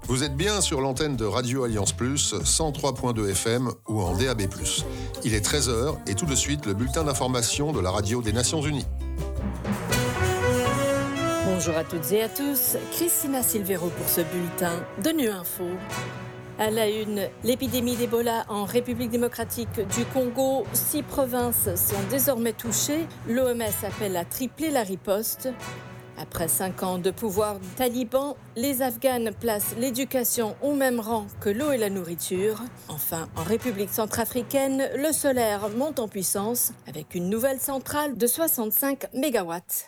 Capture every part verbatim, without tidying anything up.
Vous êtes bien sur l'antenne de Radio Alliance Plus, cent trois point deux F M ou en D A B plus. Il est treize heures et tout de suite le bulletin d'information de la radio des Nations Unies. Bonjour à toutes et à tous, Christina Silvero pour ce bulletin de Nu Info. À la une, l'épidémie d'Ebola en République démocratique du Congo. Six provinces sont désormais touchées. L'O M S appelle à tripler la riposte. Après cinq ans de pouvoir taliban, les Afghanes placent l'éducation au même rang que l'eau et la nourriture. Enfin, en République centrafricaine, le solaire monte en puissance avec une nouvelle centrale de soixante-cinq mégawatts.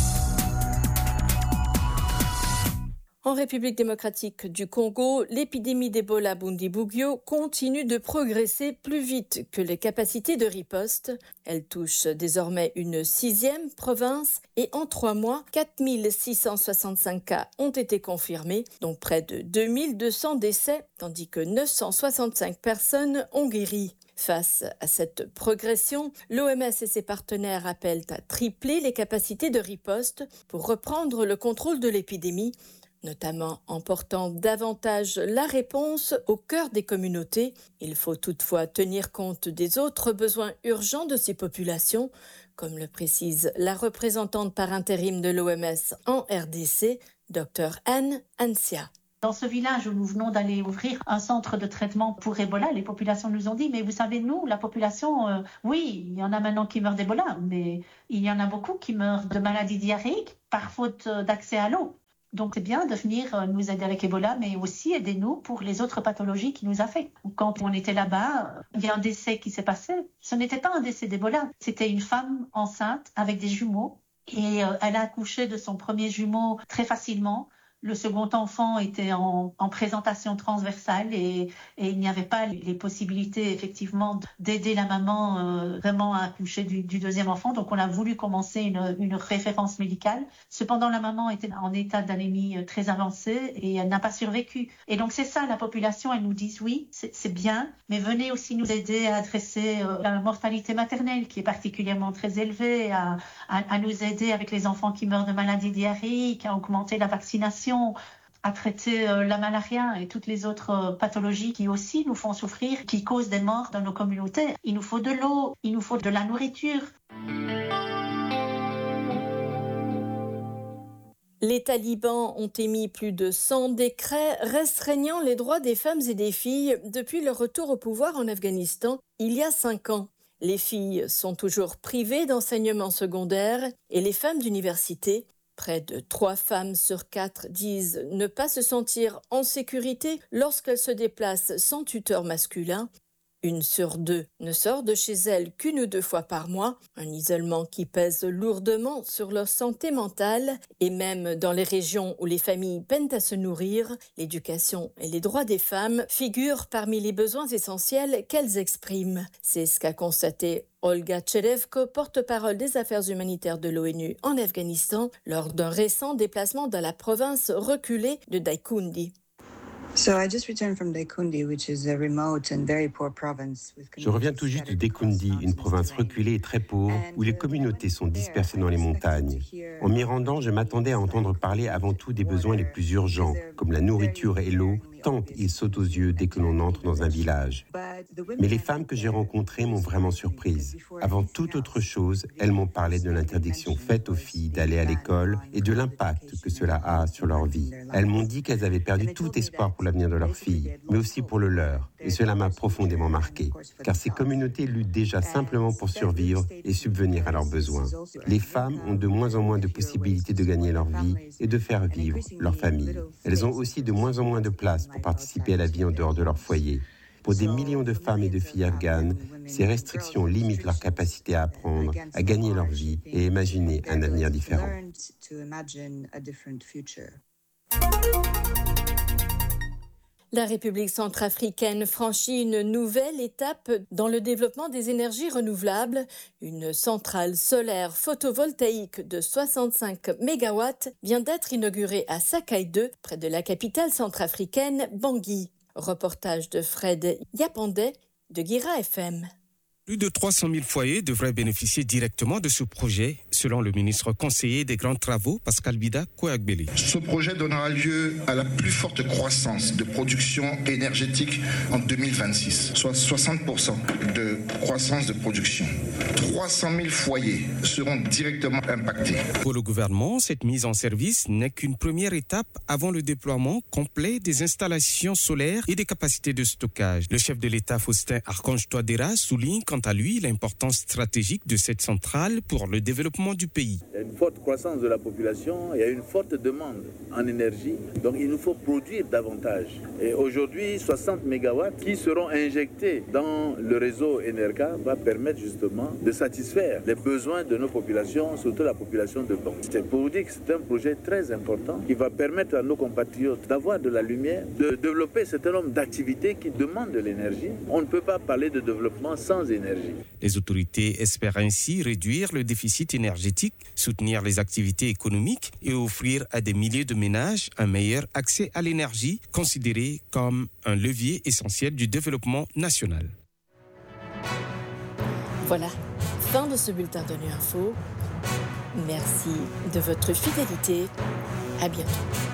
En République démocratique du Congo, l'épidémie d'Ebola Bundibugyo continue de progresser plus vite que les capacités de riposte. Elle touche désormais une sixième province et en trois mois, quatre mille six cent soixante-cinq cas ont été confirmés, dont près de deux mille deux cents décès, tandis que neuf cent soixante-cinq personnes ont guéri. Face à cette progression, l'O M S et ses partenaires appellent à tripler les capacités de riposte pour reprendre le contrôle de l'épidémie, notamment en portant davantage la réponse au cœur des communautés. Il faut toutefois tenir compte des autres besoins urgents de ces populations, comme le précise la représentante par intérim de l'O M S en R D C, Dr Anne Ansia. Dans ce village où nous venons d'aller ouvrir un centre de traitement pour Ebola, les populations nous ont dit, mais vous savez, nous, la population, euh, oui, il y en a maintenant qui meurent d'Ebola, mais il y en a beaucoup qui meurent de maladies diarrhéiques par faute d'accès à l'eau. Donc c'est bien de venir nous aider avec Ebola, mais aussi aidez-nous pour les autres pathologies qui nous affectent. Quand on était là-bas, il y a un décès qui s'est passé. Ce n'était pas un décès d'Ebola, c'était une femme enceinte avec des jumeaux et euh, elle a accouché de son premier jumeau très facilement. Le second enfant était en, en présentation transversale et, et il n'y avait pas les possibilités effectivement d'aider la maman euh, vraiment à accoucher du, du deuxième enfant. Donc on a voulu commencer une, une référence médicale. Cependant la maman était en état d'anémie très avancée et elle n'a pas survécu. Et donc c'est ça, la population, elle nous dit oui, c'est, c'est bien, mais venez aussi nous aider à adresser euh, la mortalité maternelle qui est particulièrement très élevée, à, à, à nous aider avec les enfants qui meurent de maladies diarrhéiques, à augmenter la vaccination, à traiter euh, la malaria et toutes les autres euh, pathologies qui aussi nous font souffrir, qui causent des morts dans nos communautés. Il nous faut de l'eau, il nous faut de la nourriture. Les talibans ont émis plus de cent décrets restreignant les droits des femmes et des filles depuis leur retour au pouvoir en Afghanistan il y a cinq ans. Les filles sont toujours privées d'enseignement secondaire et les femmes d'université. Près de trois femmes sur quatre disent ne pas se sentir en sécurité lorsqu'elles se déplacent sans tuteur masculin. Une sur deux ne sort de chez elle qu'une ou deux fois par mois, un isolement qui pèse lourdement sur leur santé mentale. Et même dans les régions où les familles peinent à se nourrir, l'éducation et les droits des femmes figurent parmi les besoins essentiels qu'elles expriment. C'est ce qu'a constaté Olga Tcherevko, porte-parole des affaires humanitaires de l'ONU en Afghanistan, lors d'un récent déplacement dans la province reculée de Daikundi. Je reviens tout juste de Daikundi, une province reculée et très pauvre, où les communautés sont dispersées dans les montagnes. En m'y rendant, je m'attendais à entendre parler avant tout des besoins les plus urgents, comme la nourriture et l'eau, tant ils sautent aux yeux dès que l'on entre dans un village. Mais les femmes que j'ai rencontrées m'ont vraiment surprise. Avant toute autre chose, elles m'ont parlé de l'interdiction faite aux filles d'aller à l'école et de l'impact que cela a sur leur vie. Elles m'ont dit qu'elles avaient perdu tout espoir pour l'avenir de leurs filles, mais aussi pour le leur. Et cela m'a profondément marqué, car ces communautés luttent déjà simplement pour survivre et subvenir à leurs besoins. Les femmes ont de moins en moins de possibilités de gagner leur vie et de faire vivre leur famille. Elles ont aussi de moins en moins de place pour participer à la vie en dehors de leur foyer. Pour des millions de femmes et de filles afghanes, ces restrictions limitent leur capacité à apprendre, à gagner leur vie et à imaginer un avenir différent. La République centrafricaine franchit une nouvelle étape dans le développement des énergies renouvelables. Une centrale solaire photovoltaïque de soixante-cinq mégawatts vient d'être inaugurée à Sakaï-deux, près de la capitale centrafricaine, Bangui. Reportage de Fred Yapandé de Guira F M. Plus de trois cent mille foyers devraient bénéficier directement de ce projet, selon le ministre conseiller des grands travaux, Pascal Bida Kouagbeli. Ce projet donnera lieu à la plus forte croissance de production énergétique en deux mille vingt-six, soit soixante pour cent de croissance de production. trois cent mille foyers seront directement impactés. Pour le gouvernement, cette mise en service n'est qu'une première étape avant le déploiement complet des installations solaires et des capacités de stockage. Le chef de l'État, Faustin Archange Touadéra, souligne quant à lui l'importance stratégique de cette centrale pour le développement du pays. Il y a une forte croissance de la population, il y a une forte demande en énergie, donc il nous faut produire davantage. Et aujourd'hui, soixante mégawatts qui seront injectés dans le réseau Energa va permettre justement de satisfaire les besoins de nos populations, surtout la population de Bon. C'est pour vous dire que c'est un projet très important qui va permettre à nos compatriotes d'avoir de la lumière, de développer un certain nombre d'activités qui demandent de l'énergie. On ne peut pas parler de développement sans énergie. Les autorités espèrent ainsi réduire le déficit énergétique, soutenir les activités économiques et offrir à des milliers de ménages un meilleur accès à l'énergie, considéré comme un levier essentiel du développement national. Voilà, fin de ce bulletin de Nu Info. Merci de votre fidélité. À bientôt.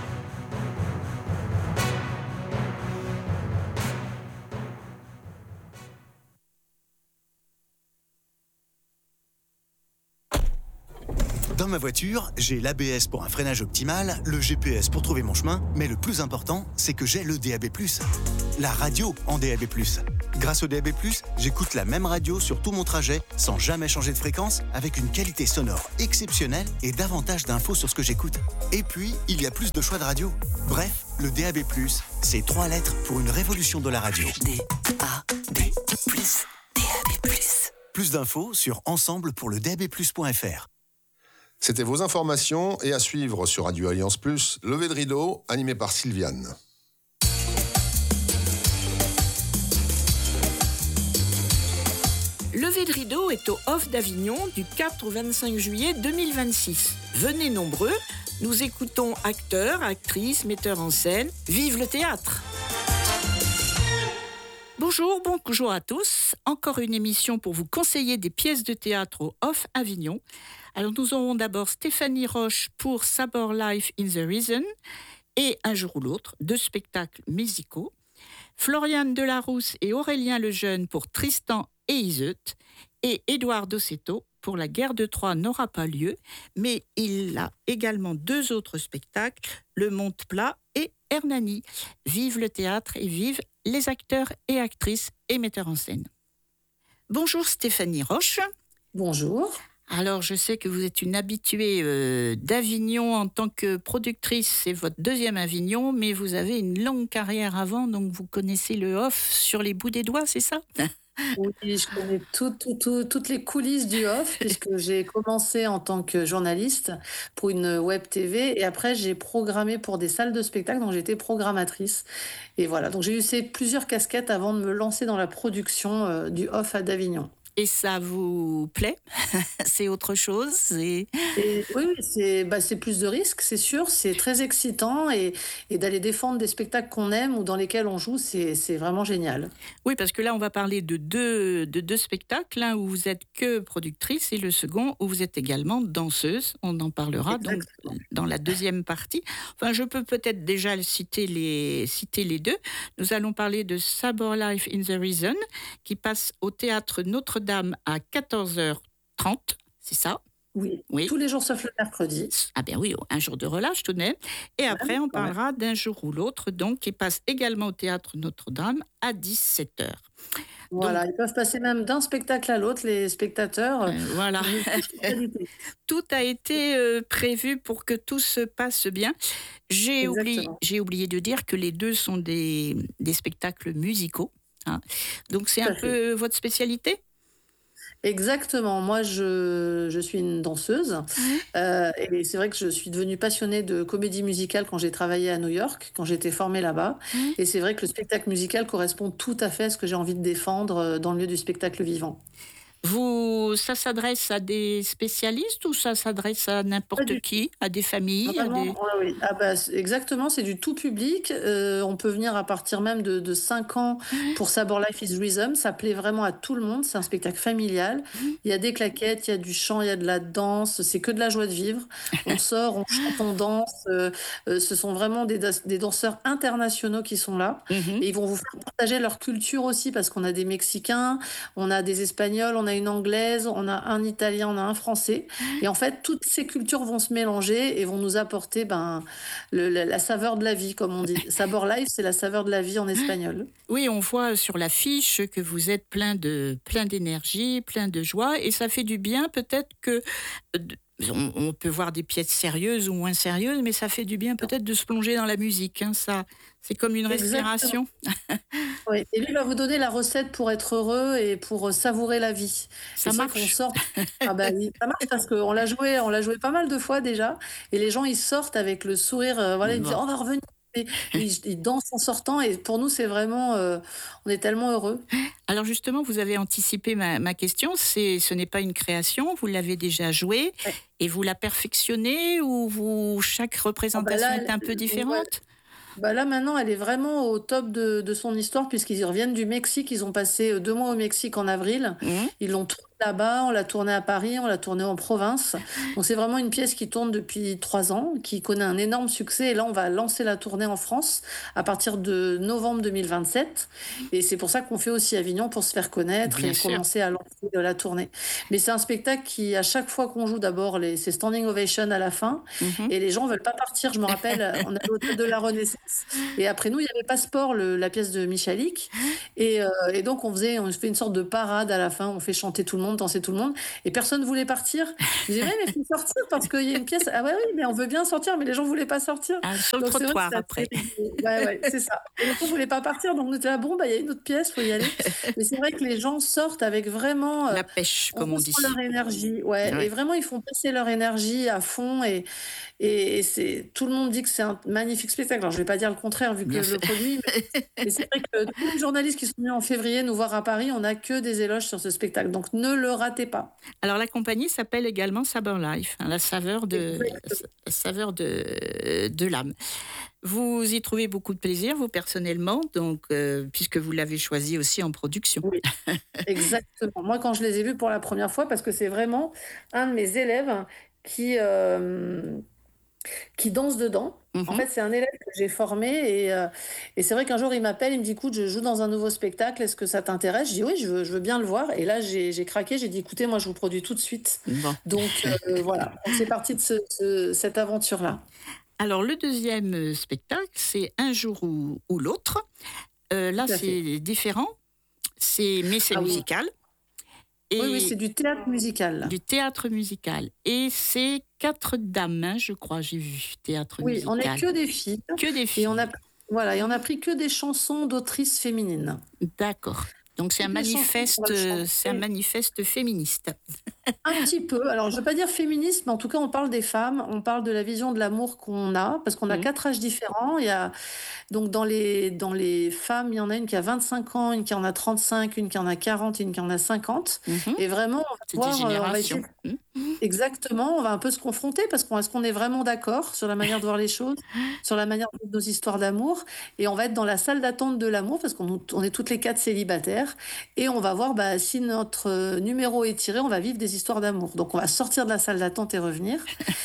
Dans ma voiture, j'ai l'A B S pour un freinage optimal, le G P S pour trouver mon chemin, mais le plus important, c'est que j'ai le D A B plus. La radio en D A B plus. Grâce au D A B plus, j'écoute la même radio sur tout mon trajet, sans jamais changer de fréquence, avec une qualité sonore exceptionnelle et davantage d'infos sur ce que j'écoute. Et puis, il y a plus de choix de radio. Bref, le D A B plus, c'est trois lettres pour une révolution de la radio. D A B plus, D A B plus. Plus d'infos sur ensemble pour le D A B plus point F R. C'était vos informations et à suivre sur Radio Alliance Plus, Levé de rideau, animé par Sylviane. Levé de rideau est au Off d'Avignon du quatre au vingt-cinq juillet deux mille vingt-six. Venez nombreux, nous écoutons acteurs, actrices, metteurs en scène. Vive le théâtre! Bonjour, bonjour à tous. Encore une émission pour vous conseiller des pièces de théâtre au Off Avignon. Alors nous aurons d'abord Stéphanie Roche pour Sabor Life in the Reason et Un jour ou l'autre, deux spectacles musicaux. Floriane Delarousse et Aurélien Lejeune pour Tristan et Iseut et Édouard Dossetto pour La guerre de Troie n'aura pas lieu, mais il a également deux autres spectacles, Le Monte-Plat et Hernani. Vive le théâtre et vive les acteurs et actrices et metteurs en scène. Bonjour Stéphanie Roche. Bonjour. Alors, je sais que vous êtes une habituée euh, d'Avignon en tant que productrice. C'est votre deuxième Avignon, mais vous avez une longue carrière avant, donc vous connaissez le off sur les bouts des doigts, c'est ça ? Oui, je connais tout, tout, tout, toutes les coulisses du off, puisque j'ai commencé en tant que journaliste pour une web T V, et après j'ai programmé pour des salles de spectacle, donc j'étais programmatrice. Et voilà, donc j'ai eu ces plusieurs casquettes avant de me lancer dans la production euh, du off à d'Avignon. Et ça vous plaît ? C'est autre chose c'est... Et, oui, oui, c'est, bah, c'est plus de risques, c'est sûr. C'est très excitant et, et d'aller défendre des spectacles qu'on aime ou dans lesquels on joue, c'est, c'est vraiment génial. Oui, parce que là, on va parler de deux, de deux spectacles. L'un où vous êtes que productrice et le second où vous êtes également danseuse. On en parlera donc dans la deuxième partie. Enfin, je peux peut-être déjà citer les, citer les deux. Nous allons parler de Sabor Life in the Reason qui passe au théâtre Notre-Dame Dame à quatorze heures trente, c'est ça ? Oui, oui, tous les jours sauf le mercredi. Ah ben oui, un jour de relâche tout de même. Et après, on parlera d'Un jour ou l'autre, donc, qui passe également au théâtre Notre-Dame à dix-sept heures. Voilà, donc, ils peuvent passer même d'un spectacle à l'autre, les spectateurs. Euh, voilà. Tout a été euh, prévu pour que tout se passe bien. J'ai oublié, j'ai oublié de dire que les deux sont des, des spectacles musicaux. Hein. Donc, c'est un peu votre spécialité ? Exactement. Moi, je, je suis une danseuse. Mmh. Euh, et c'est vrai que je suis devenue passionnée de comédie musicale quand j'ai travaillé à New York, quand j'étais formée là-bas. Mmh. Et c'est vrai que le spectacle musical correspond tout à fait à ce que j'ai envie de défendre dans le milieu du spectacle vivant. Vous, ça s'adresse à des spécialistes ou ça s'adresse à n'importe qui, à des familles à Vraiment, des... ouais, oui. Ah bah, c'est- exactement, c'est du tout public. Euh, on peut venir à partir même de, de cinq ans pour Sabor Life is Rhythm. Ça plaît vraiment à tout le monde. C'est un spectacle familial. Il y a des claquettes, il y a du chant, il y a de la danse. C'est que de la joie de vivre. On sort, on chante, on danse. Euh, euh, ce sont vraiment des, das- des danseurs internationaux qui sont là. Mhm. Et ils vont vous faire partager leur culture aussi parce qu'on a des Mexicains, on a des Espagnols, on a une Anglaise, on a un Italien, on a un Français. Et en fait, toutes ces cultures vont se mélanger et vont nous apporter ben, le- la, la saveur de la vie, comme on dit. Sabor Life, c'est la saveur de la vie en espagnol. Oui, on voit sur l'affiche que vous êtes plein de plein d'énergie, plein de joie, et ça fait du bien. Peut-être que euh, de- on, on peut voir des pièces sérieuses ou moins sérieuses, mais ça fait du bien peut-être de se plonger dans la musique. Hein, ça, c'est comme une Exactement. respiration. Oui. Et lui va vous donner la recette pour être heureux et pour euh, savourer la vie. Ça Et c'est vrai marche. qu'on sort. Ah bah, il- ça marche parce qu'on l'a joué, on l'a joué pas mal de fois déjà. Et les gens, ils sortent avec le sourire. euh, voilà, ils me disent, Bon. on va revenir. Et ils, ils dansent en sortant. Et pour nous, c'est vraiment. euh, on est tellement heureux. Alors justement, vous avez anticipé ma, ma question. C'est, ce n'est pas une création. Vous l'avez déjà jouée Ouais. et vous la perfectionnez ou vous chaque représentation là, est un peu ouais. différente? Bah là, maintenant, elle est vraiment au top de, de son histoire, puisqu'ils reviennent du Mexique. Ils ont passé euh, deux mois au Mexique en avril. Mhm. Ils l'ont tournée là-bas, on l'a tournée à Paris, on l'a tournée en province. Donc, c'est vraiment une pièce qui tourne depuis trois ans, qui connaît un énorme succès. Et là, on va lancer la tournée en France à partir de novembre deux mille vingt-sept. Et c'est pour ça qu'on fait aussi Avignon, pour se faire connaître Bien et sûr. commencer à lancer euh, la tournée. Mais c'est un spectacle qui, à chaque fois qu'on joue, d'abord, les, c'est standing ovation à la fin. Mhm. Et les gens veulent pas partir. Je me rappelle, on allait au Théâtre de la Renaissance. Et après nous, il y avait Passeport, le- la pièce de Michalik. Et, euh, et donc, on faisait, on fait une sorte de parade à la fin. On fait chanter tout le monde, danser tout le monde. Et personne ne voulait partir. Je disais, ouais, mais il faut sortir parce qu'il y a une pièce. Ah ouais, oui, mais on veut bien sortir, mais les gens ne voulaient pas sortir. Ah, sur le Donc, c'est vrai que trottoir c'est après. assez- Ouais, ouais, c'est ça. Et les gens ne voulaient pas partir. Donc, nous étions là, bon, bah, il y a une autre pièce, faut y aller. Mais c'est vrai que les gens sortent avec vraiment. euh, La pêche, on comme on dit. ressent leur énergie. Ouais. Ouais. Et vraiment, ils font passer leur énergie à fond. Et, et, et c'est, tout le monde dit que c'est un magnifique spectacle. Alors, je ne vais pas dire le contraire vu que Bien je sûr. le produis, mais, mais c'est vrai que tous les journalistes qui sont venus en février nous voir à Paris, on n'a que des éloges sur ce spectacle. Donc, ne le ratez pas. Alors la compagnie s'appelle également Sabor Life, hein, la saveur de Exactement. la saveur de de l'âme. Vous y trouvez beaucoup de plaisir, vous personnellement, donc euh, puisque vous l'avez choisi aussi en production. Oui, exactement. Moi, quand je les ai vus pour la première fois, parce que c'est vraiment un de mes élèves qui, euh, qui danse dedans. Mhm. En fait, c'est un élève que j'ai formé et, euh, et c'est vrai qu'un jour, il m'appelle, il me dit, écoute, je joue dans un nouveau spectacle, est-ce que ça t'intéresse? Je dis, oui, je veux, je veux bien le voir. Et là, j'ai j'ai craqué, j'ai dit, écoutez, moi, je vous produis tout de suite. Bon. Donc, euh, voilà, donc c'est parti de ce- ce- cette aventure-là. Alors le deuxième euh, spectacle, c'est Un jour ou, ou l'autre. Euh, là, Tout à c'est différent. C'est mais c'est Ah oui. musical. Et Oui, oui, c'est du théâtre musical. du théâtre musical. Et c'est quatre dames, hein, je crois, j'ai vu théâtre Oui, on n'est musical. que des filles. Que des filles. Et on a, voilà, et on a pris que des chansons d'autrices féminines. D'accord. Donc c'est un Toutes les chansons manifeste, qu'on va chanter. c'est un manifeste féministe. Un petit peu. Alors, je ne veux pas dire féminisme, mais en tout cas, on parle des femmes, on parle de la vision de l'amour qu'on a, parce qu'on a Mhm. quatre âges différents. Il y a, donc, dans les, dans les femmes, il y en a une qui a vingt-cinq ans, une qui en a trente-cinq, une qui en a quarante et une qui en a cinquante. Mhm. Et vraiment, on va C'est voir, des euh, on va générations. essayer- Mhm. exactement, on va un peu se confronter, parce qu'on est-ce qu'on est vraiment d'accord sur la manière de voir les choses, sur la manière de vivre nos histoires d'amour. Et on va être dans la salle d'attente de l'amour, parce qu'on on est toutes les quatre célibataires. Et on va voir bah, si notre euh, numéro est tiré, on va vivre des histoires d'amour. Donc, on va sortir de la salle d'attente et revenir.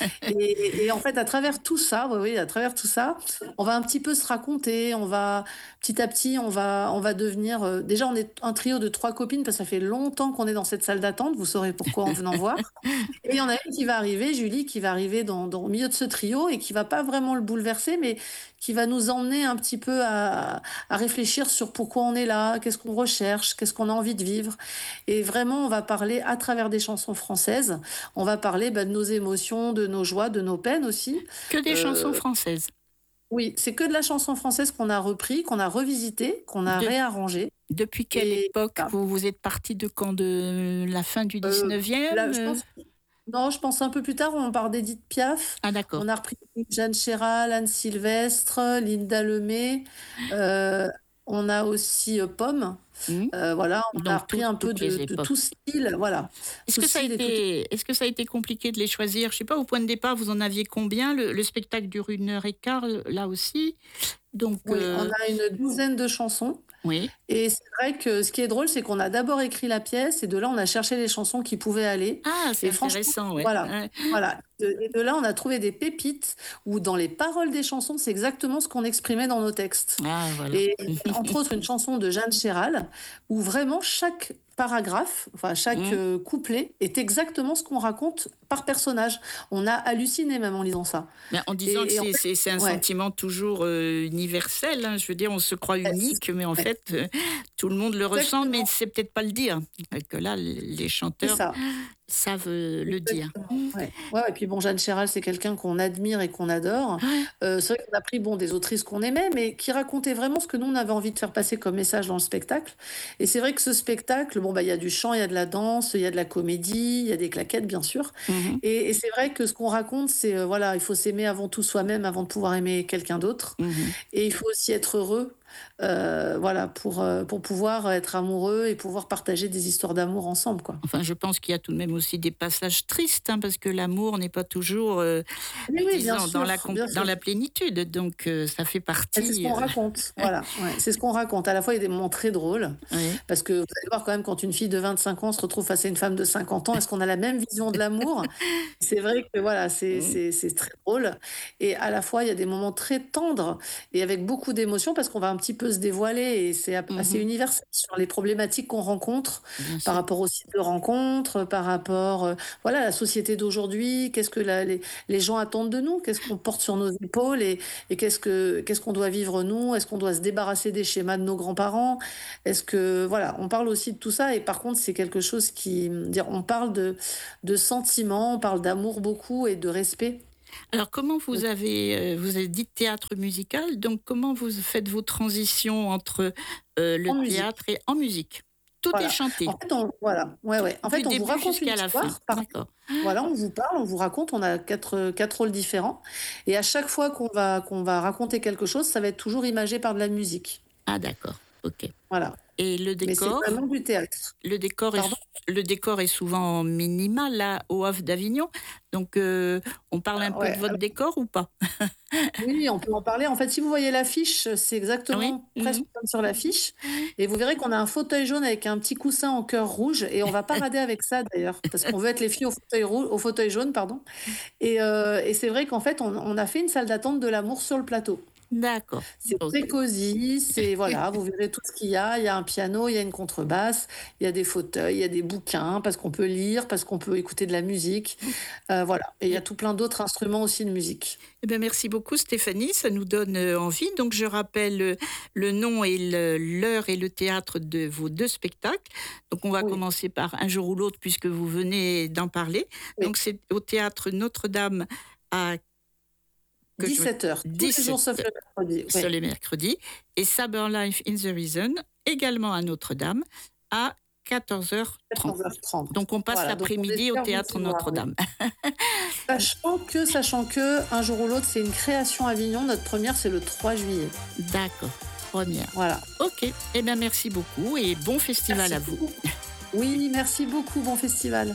Et, et en fait, à travers tout ça, oui, oui, à travers tout ça, on va un petit peu se raconter. On va petit à petit, on va, on va devenir. euh, déjà, on est un trio de trois copines parce que ça fait longtemps qu'on est dans cette salle d'attente. Vous saurez pourquoi en venant voir. Et il y en a une qui va arriver, Julie, qui va arriver dans, dans- au milieu de ce trio et qui va pas vraiment le bouleverser, mais qui va nous emmener un petit peu à, à réfléchir sur pourquoi on est là, qu'est-ce qu'on recherche, qu'est-ce qu'on a envie de vivre. Et vraiment, on va parler à travers des chansons françaises. On va parler bah, de nos émotions, de nos joies, de nos peines aussi. Que des Euh, chansons françaises. Oui, c'est que de la chanson française qu'on a repris, qu'on a revisité, qu'on a De- réarrangé. Depuis quelle Et époque voilà. vous, vous êtes parti de quand? De la fin du Euh, dix-neuvième? Là, je pense, non, je pense un peu plus tard, on part d'Edith Piaf. Ah d'accord. On a repris Jeanne Chéral, Anne Sylvestre, Linda Lemay. Euh, On a aussi euh, Pomme. Mmh. Euh, voilà, on Donc, a repris tout- un peu toutes les de, de époques. tout style. Voilà. Est-ce Tout que, ça a style et tout- été, est-ce que ça a été compliqué de les choisir? Je ne sais pas, au point de départ, vous en aviez combien? Le, le spectacle dure une heure et quart, là aussi. Donc, Oui, euh, on a une douzaine de chansons. oui. Et c'est vrai que ce qui est drôle, c'est qu'on a d'abord écrit la pièce et de là, on a cherché les chansons qui pouvaient aller. Ah, c'est Et franchement, intéressant, ouais. voilà, Ouais. voilà. De- Et de là, on a trouvé des pépites où dans les paroles des chansons, c'est exactement ce qu'on exprimait dans nos textes. Ah, voilà. Et entre autres, une chanson de Jeanne Chéral, où vraiment chaque paragraphe, enfin chaque Mm. euh, couplet est exactement ce qu'on raconte par personnage. On a halluciné même en lisant ça. Mais en disant Et- que et en c'est, fait, c'est- c'est un ouais. sentiment toujours euh, universel, hein. Je veux dire, on se croit Ouais, unique, mais en ouais. fait, euh, tout le monde le ressent, Exactement. mais c'est peut-être pas le dire. Et que là, les C'est chanteurs ça. savent euh, le dire. Ouais. Ouais, et puis bon, Jeanne Chéral, c'est quelqu'un qu'on admire et qu'on adore. Euh, c'est vrai qu'on a pris bon, des autrices qu'on aimait, mais qui racontaient vraiment ce que nous, on avait envie de faire passer comme message dans le spectacle. Et c'est vrai que ce spectacle, bon, bah, il y a du chant, il y a de la danse, il y a de la comédie, il y a des claquettes, bien sûr. Mhm, Et, et c'est vrai que ce qu'on raconte, c'est, euh, voilà, il faut s'aimer avant tout soi-même, avant de pouvoir aimer quelqu'un d'autre. mhm. Et il faut aussi être heureux, euh, voilà, pour, euh, pour pouvoir être amoureux et pouvoir partager des histoires d'amour ensemble, quoi. Enfin, je pense qu'il y a tout de même aussi des passages tristes, hein, parce que l'amour n'est pas toujours, euh, Oui, oui, bien disons, dans, sûr, la, com- bien dans sûr. la plénitude. Donc, euh, ça fait Et partie. c'est ce qu'on euh, raconte, voilà. Ouais, c'est ce qu'on raconte. À la fois, il y a des moments très drôles, ouais. parce que vous allez voir quand même, quand une fille de vingt-cinq ans se retrouve face à une femme de cinquante ans, est-ce qu'on a la même vision de l'amour? C'est vrai que voilà, c'est Mm. c'est- c'est très drôle. Et à la fois, il y a des moments très tendres et avec beaucoup d'émotions, parce qu'on va un petit peu se dévoiler et c'est ap- assez Mhm. universel sur les problématiques qu'on rencontre Bien par sûr. rapport au site de rencontre, par rapport euh, voilà, à la société d'aujourd'hui, qu'est-ce que la- les, les gens attendent de nous, qu'est-ce qu'on porte sur nos épaules et, et qu'est-ce que qu'est-ce qu'on doit vivre nous, est-ce qu'on doit se débarrasser des schémas de nos grands-parents, est-ce que voilà, on parle aussi de tout ça et par contre c'est quelque chose qui dire on parle de de sentiments, on parle d'amour beaucoup et de respect. Alors, comment vous avez, euh, vous avez dit théâtre musical, donc comment vous faites vos transitions entre euh, le En musique. théâtre et en musique? Tout Voilà. est chanté, En fait, on, voilà, ouais, ouais. En du fait, on vous début raconte une jusqu'à la fin. histoire. par- D'accord. Voilà, on vous parle, on vous raconte. On a quatre, quatre rôles différents. Et à chaque fois qu'on va, qu'on va raconter quelque chose, ça va être toujours imagé par de la musique. Ah, d'accord. Ok. Voilà. Et le Mais c'est décor, vraiment du théâtre. le décor est, Pardon? le décor est souvent minimal là au Off d'Avignon. Donc, euh, on parle un peu Ouais, de votre alors- décor ou pas? Oui, on peut en parler. En fait, si vous voyez l'affiche, c'est exactement Oui. presque Mhm. comme sur l'affiche. Et vous verrez qu'on a un fauteuil jaune avec un petit coussin en cœur rouge. Et on va parader avec ça d'ailleurs, parce qu'on veut être les filles au fauteuil, rou- au fauteuil jaune, pardon. Et, euh, et c'est vrai qu'en fait, on, on a fait une salle d'attente de l'amour sur le plateau. D'accord. C'est Ok. très cosy, c'est voilà, vous verrez tout ce qu'il y a. Il y a un piano, il y a une contrebasse, il y a des fauteuils, il y a des bouquins parce qu'on peut lire, parce qu'on peut écouter de la musique, Euh, voilà. Et il y a tout plein d'autres instruments aussi de musique. Eh bien, merci beaucoup Stéphanie, ça nous donne euh, envie. Donc je rappelle euh, le nom et le- l'heure et le théâtre de vos deux spectacles. Donc on va Oui. commencer par Un jour ou l'autre puisque vous venez d'en parler. Oui. Donc c'est au théâtre Notre-Dame à que je- dix-sept heures, tous les dix-sept jours sauf le mercredi. Oui. sur les mercredis et Saber Life in the Reason également à Notre-Dame à quatorze heures trente. quatorze heures trente. Donc on passe Voilà, donc on l'après-midi au espère vous théâtre y voir, Notre-Dame. Sachant que, sachant que, un jour ou l'autre, c'est une création à Avignon. Notre première, c'est le trois juillet. D'accord, première. Voilà. Ok, eh bien merci beaucoup et bon festival Merci à vous. beaucoup. Oui, merci beaucoup. Bon festival.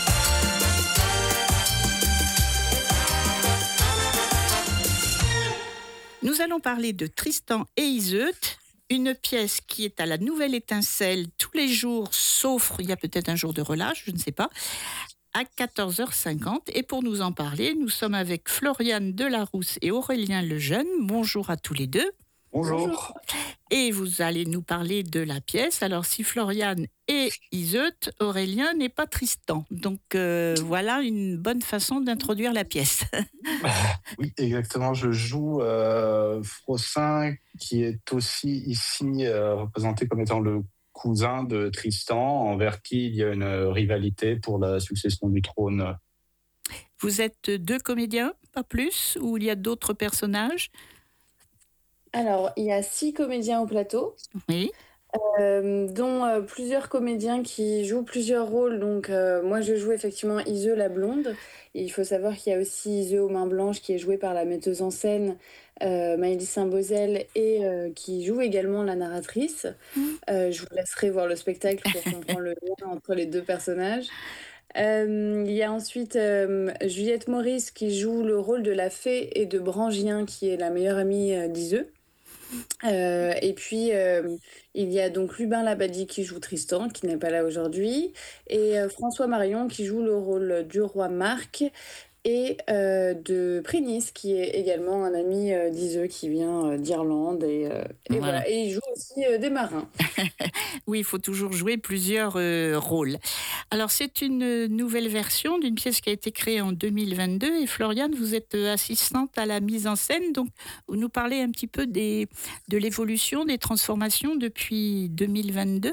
Nous allons parler de Tristan et Iseut, une pièce qui est à la Nouvelle Étincelle tous les jours, sauf il y a peut-être un jour de relâche, je ne sais pas, à quatorze heures cinquante. Et pour nous en parler, nous sommes avec Floriane Delarousse et Aurélien Lejeune. Bonjour à tous les deux. Bonjour. Et vous allez nous parler de la pièce. Alors, si Floriane est Iseut, Aurélien n'est pas Tristan. Donc, euh, voilà une bonne façon d'introduire la pièce. Oui, exactement. Je joue euh, Frossin, qui est aussi ici euh, représenté comme étant le cousin de Tristan, envers qui il y a une rivalité pour la succession du trône. Vous êtes deux comédiens, pas plus, ou il y a d'autres personnages? Alors, il y a six comédiens au plateau. Oui. Euh, dont euh, plusieurs comédiens qui jouent plusieurs rôles. Donc, euh, moi, je joue effectivement Ise la blonde. Et il faut savoir qu'il y a aussi Ise aux mains blanches qui est jouée par la metteuse en scène euh, Maëlys Saint-Beauzel et euh, qui joue également la narratrice. Euh, je vous laisserai voir le spectacle pour comprendre le lien entre les deux personnages. Euh, il y a ensuite euh, Juliette Maurice qui joue le rôle de la fée et de Brangien qui est la meilleure amie euh, d'Ise. Euh, et puis, euh, il y a donc Lubin Labadie qui joue Tristan, qui n'est pas là aujourd'hui, et euh, François Marion qui joue le rôle du roi Marc, et euh, de Prénis, qui est également un ami euh, d'Ise qui vient euh, d'Irlande, et, euh, et Voilà. voilà. Et il joue aussi euh, des marins. Oui, il faut toujours jouer plusieurs euh, rôles. Alors, c'est une nouvelle version d'une pièce qui a été créée en deux mille vingt-deux. Et Floriane, vous êtes euh, assistante à la mise en scène. Donc, vous nous parlez un petit peu des, de l'évolution, des transformations depuis deux mille vingt-deux.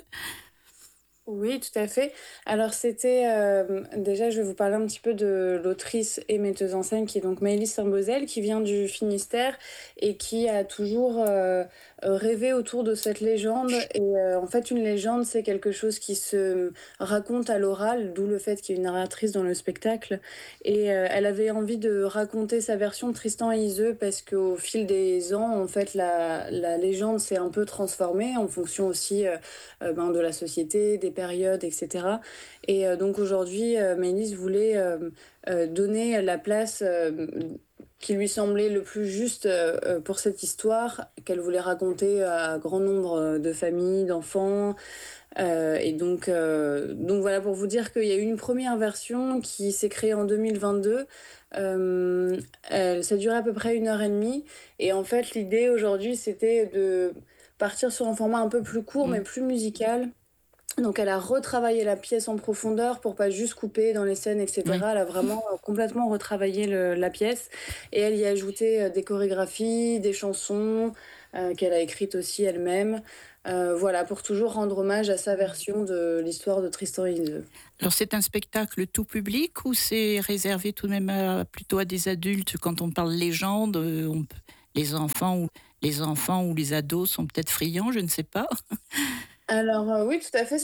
Oui, tout à fait. Alors, c'était... euh, déjà, je vais vous parler un petit peu de l'autrice et metteuse en scène, qui est donc Maëlys Saint-Beauzel, qui vient du Finistère et qui a toujours euh, euh, rêvé autour de cette légende. Et euh, en fait, une légende, c'est quelque chose qui se raconte à l'oral, d'où le fait qu'il y ait une narratrice dans le spectacle. Et euh, elle avait envie de raconter sa version de Tristan et Iseult parce qu'au fil des ans, en fait, la, la légende s'est un peu transformée en fonction aussi euh, euh, ben, de la société, des périodes, et cetera. Et euh, donc aujourd'hui, euh, Maëlys voulait euh, euh, donner la place euh, qui lui semblait le plus juste euh, pour cette histoire qu'elle voulait raconter à grand nombre de familles, d'enfants. Euh, et donc, euh, donc voilà, pour vous dire qu'il y a eu une première version qui s'est créée en deux mille vingt-deux. Euh, elle, ça durait à peu près une heure et demie. Et en fait, l'idée aujourd'hui, c'était de partir sur un format un peu plus court, mmh. mais plus musical. Donc elle a retravaillé la pièce en profondeur pour pas juste couper dans les scènes, et cetera. Oui. Elle a vraiment euh, complètement retravaillé le, la pièce et elle y a ajouté euh, des chorégraphies, des chansons euh, qu'elle a écrites aussi elle-même. Euh, voilà, pour toujours rendre hommage à sa version de l'histoire de Tristan et Iseult. Alors c'est un spectacle tout public ou c'est réservé tout de même à, plutôt à des adultes? Quand on parle légende, on peut, les enfants ou les enfants ou les ados sont peut-être friands, je ne sais pas. Alors euh, oui, tout à fait.